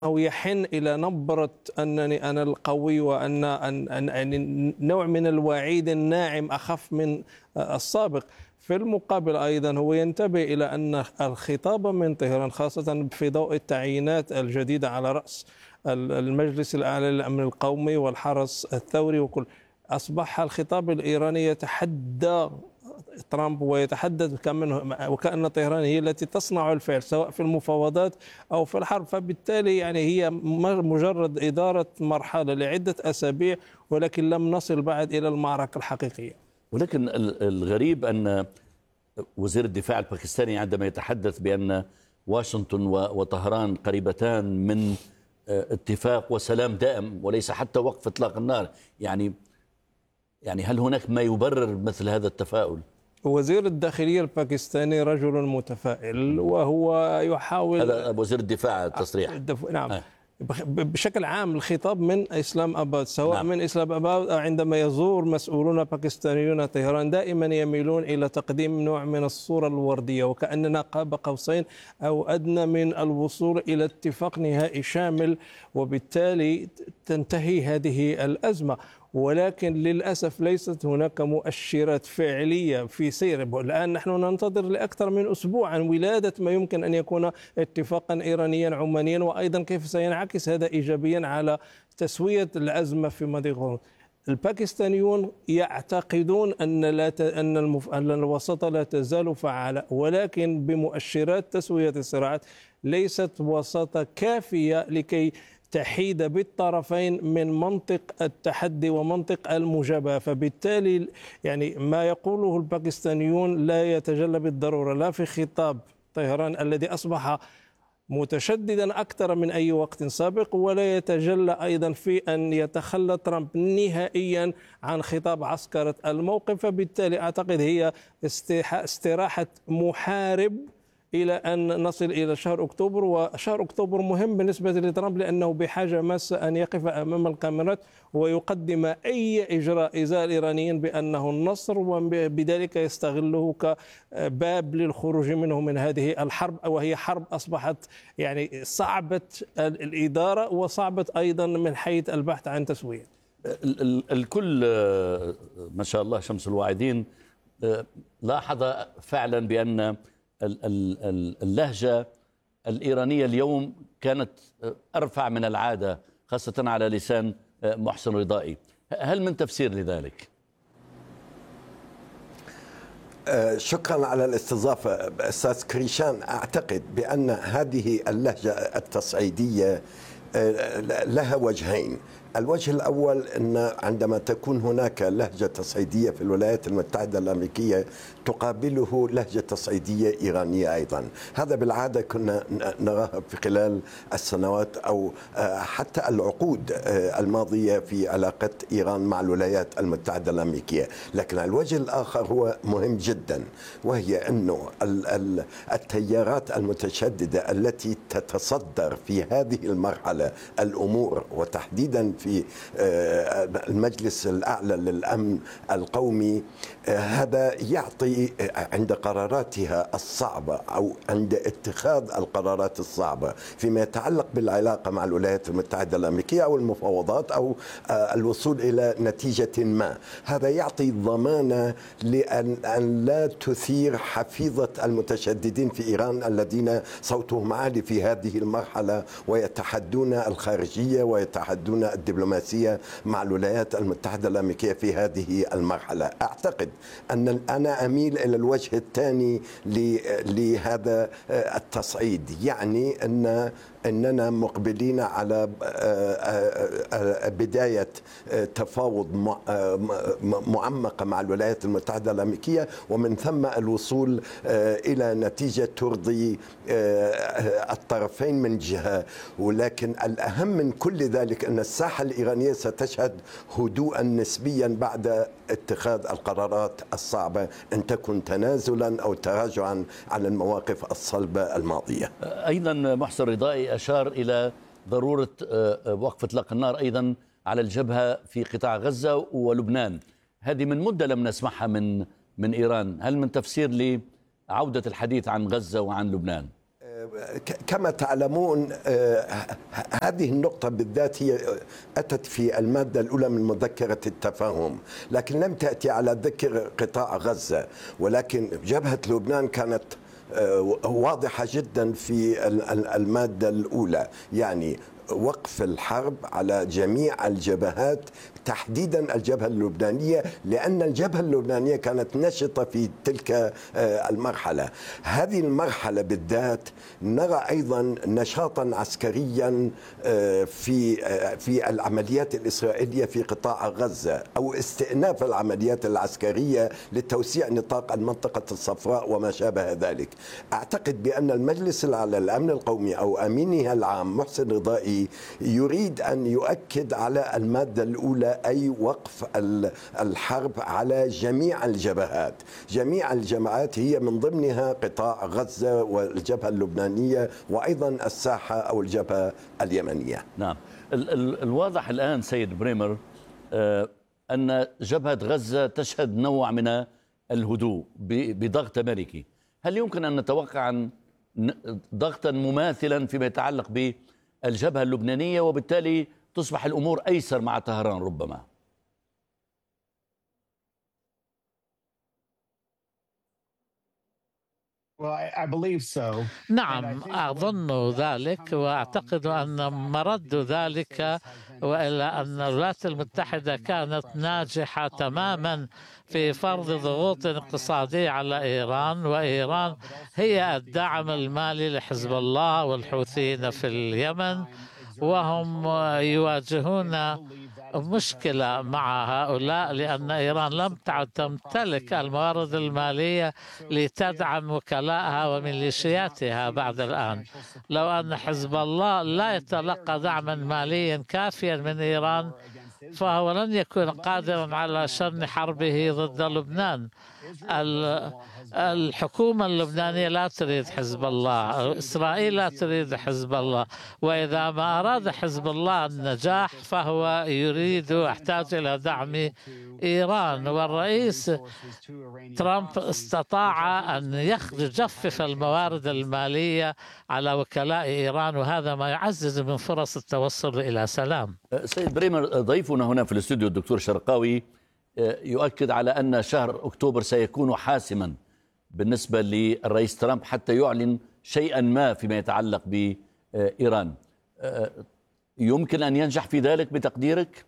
أو يحن إلى نبرة أنني أنا القوي وأن يعني نوع من الوعيد الناعم أخف من السابق. في المقابل أيضا هو ينتبه إلى أن الخطاب من طهران خاصة في ضوء التعيينات الجديدة على رأس المجلس الأعلى للأمن القومي والحرس الثوري وكل، أصبح الخطاب الإيراني يتحدى ترامب ويتحدث وكأن طهران هي التي تصنع الفعل سواء في المفاوضات أو في الحرب. فبالتالي يعني هي مجرد إدارة مرحلة لعدة أسابيع، ولكن لم نصل بعد إلى المعركة الحقيقية. ولكن الغريب أن وزير الدفاع الباكستاني عندما يتحدث بأن واشنطن وطهران قريبتان من اتفاق وسلام دائم وليس حتى وقف إطلاق النار، يعني هل هناك ما يبرر مثل هذا التفاؤل؟ وزير الداخلية الباكستاني رجل متفائل وهو يحاول، هذا وزير الدفاع التصريح. نعم. بشكل عام الخطاب من إسلام أباد سواء نعم. من إسلام أباد أو عندما يزور مسؤولون باكستانيون طهران دائما يميلون إلى تقديم نوع من الصورة الوردية وكأننا قاب قوسين أو أدنى من الوصول إلى اتفاق نهائي شامل وبالتالي تنتهي هذه الأزمة. ولكن للأسف ليست هناك مؤشرات فعلية في سير. الآن نحن ننتظر لأكثر من أسبوع عن ولادة ما يمكن أن يكون اتفاقا إيرانيا عمانيا، وأيضا كيف سينعكس هذا إيجابيا على تسوية الأزمة في مضيق هرمز. الباكستانيون يعتقدون أن الوساطة لا تزال فعالة، ولكن بمؤشرات تسوية الصراعات ليست وساطة كافية لكي تحيد بالطرفين من منطق التحدي ومنطق المجابهة. فبالتالي يعني ما يقوله الباكستانيون لا يتجلى بالضرورة لا في خطاب طهران الذي أصبح متشددا أكثر من أي وقت سابق، ولا يتجلى أيضا في أن يتخلى ترامب نهائيا عن خطاب عسكرة الموقف. فبالتالي أعتقد هي استراحة محارب إلى أن نصل إلى شهر أكتوبر، وشهر أكتوبر مهم بالنسبة لترامب لأنه بحاجة ماسة أن يقف أمام الكاميرات ويقدم أي إجراء إزاء الإيرانيين بأنه النصر، وبذلك يستغله كباب للخروج منه من هذه الحرب، وهي حرب أصبحت يعني صعبة الإدارة وصعبة أيضا من حيث البحث عن تسوية. الكل ما شاء الله شمس الواعدين لاحظ فعلا بأن اللهجة الإيرانية اليوم كانت أرفع من العادة خاصة على لسان محسن رضائي. هل من تفسير لذلك؟ شكرا على الاستضافة أستاذ كريشان. أعتقد بأن هذه اللهجة التصعيدية لها وجهين. الوجه الأول أن عندما تكون هناك لهجة تصعيدية في الولايات المتحدة الأمريكية تقابله لهجة تصعيدية إيرانية أيضا. هذا بالعادة كنا نراها في خلال السنوات أو حتى العقود الماضية في علاقة إيران مع الولايات المتحدة الأمريكية. لكن الوجه الآخر هو مهم جدا، وهي أنه التيارات المتشددة التي تتصدر في هذه المرحلة الأمور وتحديدا في المجلس الأعلى للأمن القومي، هذا يعطي عند قراراتها الصعبة أو عند اتخاذ القرارات الصعبة فيما يتعلق بالعلاقة مع الولايات المتحدة الأمريكية أو المفاوضات أو الوصول إلى نتيجة ما، هذا يعطي ضمانة لأن لا تثير حفيظة المتشددين في إيران الذين صوتهم عالي في هذه المرحلة ويتحدون الخارجية ويتحدون الدبلوماسية مع الولايات المتحدة الأمريكية في هذه المرحلة. أعتقد أن أنا أميل إلى الوجه الثاني لهذا التصعيد، يعني أننا مقبلين على بداية تفاوض معمقة مع الولايات المتحدة الأمريكية، ومن ثم الوصول إلى نتيجة ترضي الطرفين من جهة. ولكن الأهم من كل ذلك أن الساحة الإيرانية ستشهد هدوءا نسبيا بعد اتخاذ القرارات الصعبة، إن تكن تنازلا أو تراجعا عن المواقف الصلبة الماضية. أيضا محسن رضائي أشار إلى ضرورة وقف إطلاق النار أيضا على الجبهة في قطاع غزة ولبنان. هذه من مدة لم نسمعها من إيران. هل من تفسير لعودة الحديث عن غزة وعن لبنان؟ كما تعلمون هذه النقطة بالذات هي أتت في المادة الأولى من مذكرة التفاهم، لكن لم تأتي على ذكر قطاع غزة، ولكن جبهة لبنان كانت واضحة جدا في المادة الأولى، يعني وقف الحرب على جميع الجبهات، تحديدا الجبهة اللبنانية، لأن الجبهة اللبنانية كانت نشطة في تلك المرحلة. هذه المرحلة بالذات نرى أيضا نشاطا عسكريا في العمليات الإسرائيلية في قطاع غزة، أو استئناف العمليات العسكرية لتوسيع نطاق المنطقة الصفراء وما شابه ذلك. أعتقد بأن المجلس الأعلى للأمن القومي أو أمينه العام محسن رضائي يريد أن يؤكد على المادة الأولى، أي وقف الحرب على جميع الجبهات. جميع الجماعات هي من ضمنها قطاع غزة والجبهة اللبنانية وأيضا الساحة أو الجبهة اليمنية. نعم. الواضح الآن سيد بريمر أن جبهة غزة تشهد نوع من الهدوء بضغط أمريكي. هل يمكن أن نتوقع ضغطا مماثلا فيما يتعلق بالجبهة اللبنانية، وبالتالي تصبح الأمور أيسر مع طهران ربما؟ نعم، أظن ذلك، وأعتقد أن مرد ذلك وإلى أن الولايات المتحدة كانت ناجحة تماما في فرض ضغوط اقتصادية على إيران، وإيران هي الدعم المالي لحزب الله والحوثيين في اليمن، وهم يواجهون مشكلة مع هؤلاء لأن إيران لم تعد تمتلك الموارد المالية لتدعم وكلائها وميليشياتها بعد الآن. لو أن حزب الله لا يتلقى دعما ماليا كافيا من إيران فهو لن يكون قادرا على شن حربه ضد لبنان. الحكومة اللبنانية لا تريد حزب الله، إسرائيل لا تريد حزب الله، وإذا ما أراد حزب الله النجاح فهو يحتاج إلى دعم إيران. والرئيس ترامب استطاع أن يجفف الموارد المالية على وكلاء إيران، وهذا ما يعزز من فرص التوصل إلى سلام. سيد بريمر، ضيفنا هنا في الاستوديو الدكتور شرقاوي يؤكد على أن شهر أكتوبر سيكون حاسما بالنسبة للرئيس ترامب حتى يعلن شيئا ما فيما يتعلق بإيران. يمكن أن ينجح في ذلك بتقديرك؟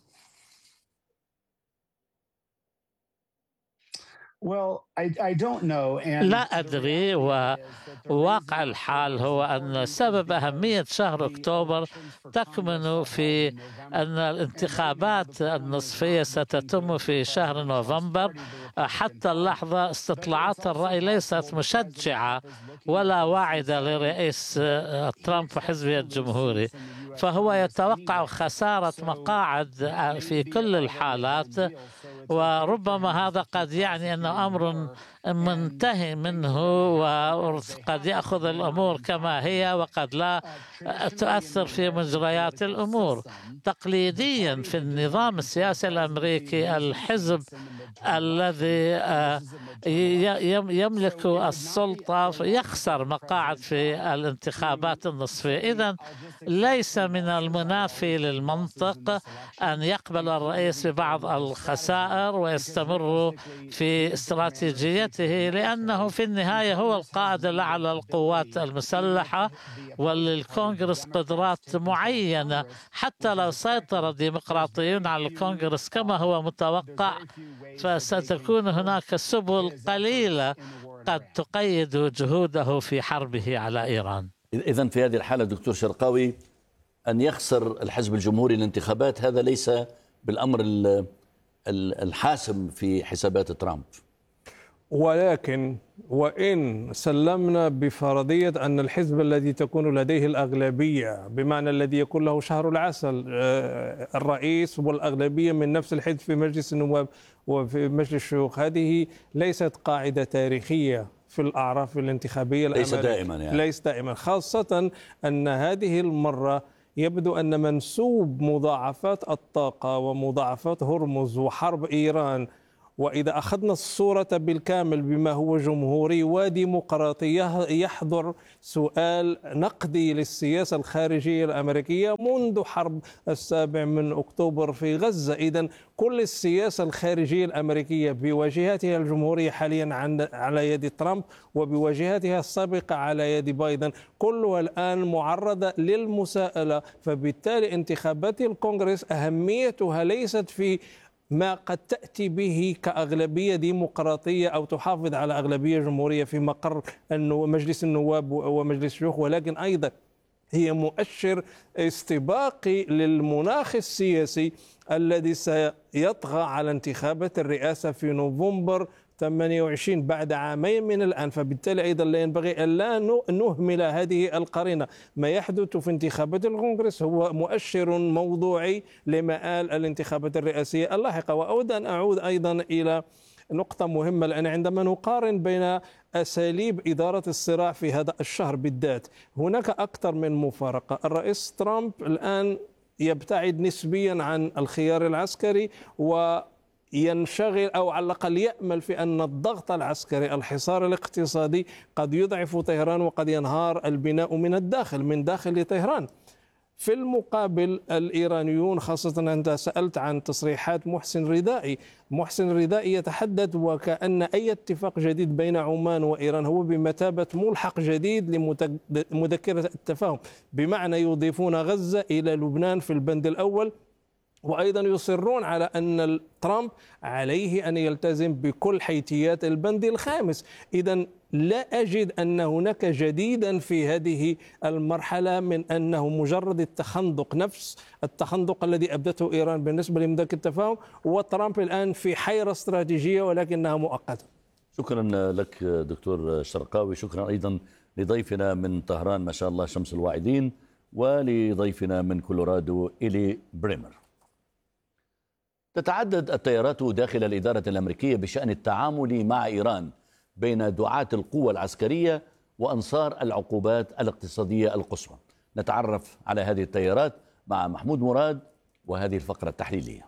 لا أدري، وواقع الحال هو أن سبب أهمية شهر أكتوبر تكمن في أن الانتخابات النصفية ستتم في شهر نوفمبر. حتى اللحظة استطلاعات الرأي ليست مشجعة ولا واعدة لرئيس ترامب وحزبه الجمهوري، فهو يتوقع خسارة مقاعد في كل الحالات، وربما هذا قد يعني أنه أمر منتهي منه وقد يأخذ الأمور كما هي وقد لا تؤثر في مجريات الأمور. تقليديا في النظام السياسي الأمريكي الحزب الذي يملك السلطة يخسر مقاعد في الانتخابات النصفية. إذن ليس من المنافي للمنطق أن يقبل الرئيس ببعض الخسائر ويستمر في استراتيجيته، لأنه في النهاية هو القائد الأعلى للقوات المسلحة وللكونغرس قدرات معينة. حتى لو سيطر الديمقراطيون على الكونغرس كما هو متوقع فستكون هناك سبل قليلة قد تقيد جهوده في حربه على إيران. إذن في هذه الحالة دكتور شرقاوي أن يخسر الحزب الجمهوري الانتخابات هذا ليس بالأمر الحاسم في حسابات ترامب، ولكن وإن سلمنا بفرضية أن الحزب الذي تكون لديه الأغلبية، بمعنى الذي يكون له شهر العسل، الرئيس والأغلبية من نفس الحزب في مجلس النواب وفي مجلس الشيوخ، هذه ليست قاعدة تاريخية في الأعراف الانتخابية الأمريكية. ليس دائما، خاصة أن هذه المرة يبدو أن منسوب مضاعفات الطاقة ومضاعفات هرمز وحرب إيران وإذا أخذنا الصورة بالكامل بما هو جمهوري وديمقراطي يحضر سؤال نقدي للسياسة الخارجية الأمريكية منذ حرب 7 أكتوبر في غزة. إذن كل السياسة الخارجية الأمريكية بواجهتها الجمهورية حاليا على يد ترامب وبواجهتها السابقة على يد بايدن كلها الآن معرضة للمساءلة. فبالتالي انتخابات الكونغرس أهميتها ليست في ما قد تأتي به كأغلبية ديمقراطية أو تحافظ على أغلبية جمهورية في مقر مجلس النواب ومجلس الشيوخ، ولكن أيضا هي مؤشر استباقي للمناخ السياسي الذي سيطغى على انتخابات الرئاسة في نوفمبر 28 بعد عامين من الآن. فبالتالي أيضا لا ينبغي أن لا نهمل هذه القرينة. ما يحدث في انتخابات الكونغرس هو مؤشر موضوعي لمآل الانتخابات الرئاسية اللاحقة. وأود أن أعود أيضا إلى نقطة مهمة، لأن عندما نقارن بين أساليب إدارة الصراع في هذا الشهر بالذات هناك أكثر من مفارقة. الرئيس ترامب الآن يبتعد نسبيا عن الخيار العسكري وينشغل أو على الأقل يأمل في أن الضغط العسكري الحصار الاقتصادي قد يضعف طهران وقد ينهار البناء من الداخل من داخل طهران. في المقابل الإيرانيون، خاصة أنت سألت عن تصريحات محسن رضائي يتحدث وكأن أي اتفاق جديد بين عمان وإيران هو بمثابة ملحق جديد لمذكرة التفاهم، بمعنى يضيفون غزة إلى لبنان في البند الأول، وأيضا يصرون على أن ترامب عليه أن يلتزم بكل حيثيات البند الخامس. إذن لا أجد أن هناك جديدا في هذه المرحلة من أنه مجرد التخندق، نفس التخندق الذي أبدته إيران بالنسبة لمذكرة التفاهم، وترامب الآن في حيرة استراتيجية ولكنها مؤقتة. شكرا لك دكتور شرقاوي، شكرا أيضا لضيفنا من طهران ما شاء الله شمس الواعدين، ولضيفنا من كولورادو إلي بريمر. تتعدد التيارات داخل الإدارة الأمريكية بشأن التعامل مع إيران بين دعاة القوى العسكرية وأنصار العقوبات الاقتصادية القصوى. نتعرف على هذه التيارات مع محمود مراد وهذه الفقرة التحليلية.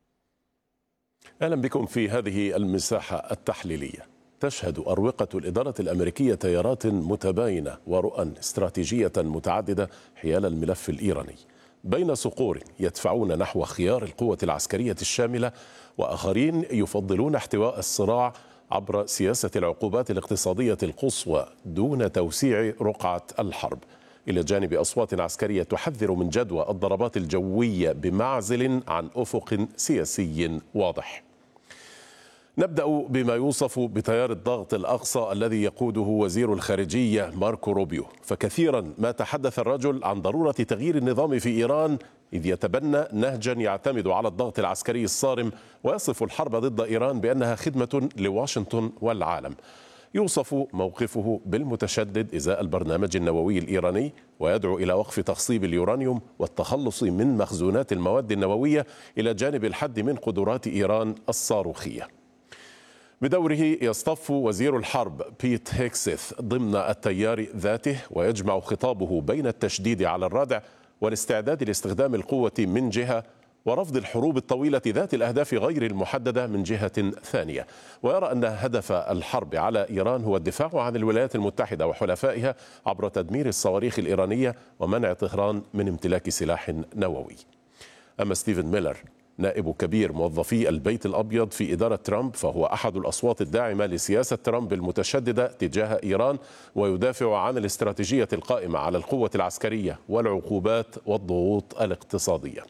أهلا بكم في هذه المساحة التحليلية. تشهد أروقة الإدارة الأمريكية تيارات متباينة ورؤى استراتيجية متعددة حيال الملف الإيراني، بين صقور يدفعون نحو خيار القوة العسكرية الشاملة، وآخرين يفضلون احتواء الصراع عبر سياسة العقوبات الاقتصادية القصوى دون توسيع رقعة الحرب، إلى جانب أصوات عسكرية تحذر من جدوى الضربات الجوية بمعزل عن أفق سياسي واضح. نبدأ بما يوصف بتيار الضغط الأقصى الذي يقوده وزير الخارجية ماركو روبيو، فكثيرا ما تحدث الرجل عن ضرورة تغيير النظام في إيران، إذ يتبنى نهجا يعتمد على الضغط العسكري الصارم، ويصف الحرب ضد إيران بأنها خدمة لواشنطن والعالم. يوصف موقفه بالمتشدد إزاء البرنامج النووي الإيراني، ويدعو إلى وقف تخصيب اليورانيوم والتخلص من مخزونات المواد النووية، إلى جانب الحد من قدرات إيران الصاروخية. بدوره يصطف وزير الحرب بيت هيكسيث ضمن التيار ذاته، ويجمع خطابه بين التشديد على الردع والاستعداد لاستخدام القوة من جهة، ورفض الحروب الطويلة ذات الأهداف غير المحددة من جهة ثانية. ويرى أن هدف الحرب على إيران هو الدفاع عن الولايات المتحدة وحلفائها عبر تدمير الصواريخ الإيرانية ومنع طهران من امتلاك سلاح نووي. أما ستيفن ميلر، نائب كبير موظفي البيت الأبيض في إدارة ترامب، فهو أحد الأصوات الداعمة لسياسة ترامب المتشددة تجاه إيران، ويدافع عن الاستراتيجية القائمة على القوة العسكرية والعقوبات والضغوط الاقتصادية.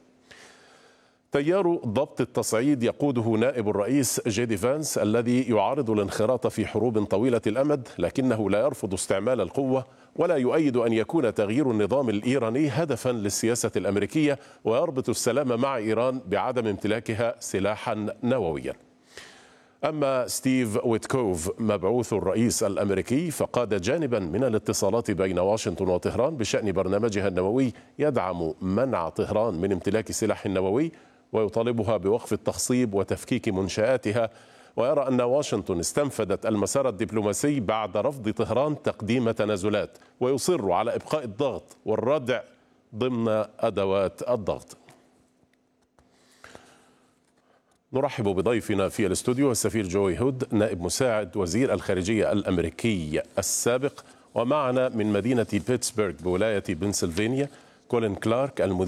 تيار ضبط التصعيد يقوده نائب الرئيس جيدي فانس، الذي يعارض الانخراط في حروب طويلة الأمد، لكنه لا يرفض استعمال القوة ولا يؤيد أن يكون تغيير النظام الإيراني هدفا للسياسة الأمريكية، ويربط السلام مع إيران بعدم امتلاكها سلاحا نوويا. أما ستيف ويتكوف مبعوث الرئيس الأمريكي، فقاد جانبا من الاتصالات بين واشنطن وطهران بشأن برنامجها النووي يدعم منع طهران من امتلاك سلاح نووي، ويطالبها بوقف التخصيب وتفكيك منشآتها، ويرى أن واشنطن استنفذت المسار الدبلوماسي بعد رفض طهران تقديم تنازلات، ويصر على إبقاء الضغط والردع ضمن أدوات الضغط. نرحب بضيفنا في الاستوديو السفير جوي هود، نائب مساعد وزير الخارجية الأمريكي السابق، ومعنا من مدينة بيتسبرغ بولاية بنسلفانيا كولين كلارك المدير